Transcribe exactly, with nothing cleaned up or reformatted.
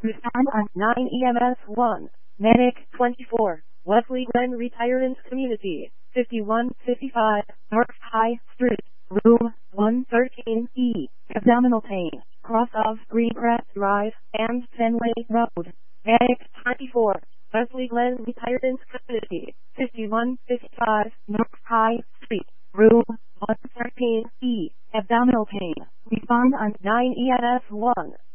Respond on nine E M S one. Medic twenty-four. Wesley Glen Retirement Community. fifty-one fifty-five North High Street. Room one thirteen E. Abdominal pain. Cross of Greengrass Drive and Fenway Road. Medic twenty-four. Wesley Glen Retirement Community. fifty-one fifty-five North High Street. Room one thirteen E. Abdominal pain. Respond on nine E M S one.